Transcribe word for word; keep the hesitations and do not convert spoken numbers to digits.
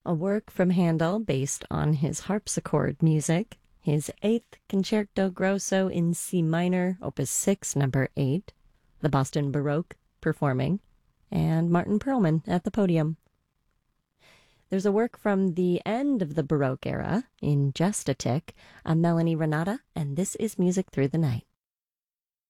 A work from Handel based on his harpsichord music, his Eighth Concerto Grosso in C minor, Opus six, number eight, the Boston Baroque performing, and Martin Perlman at the podium. There's a work from the end of the Baroque era in Just a Tick, a Melanie Renata, and This is Music Through the Night.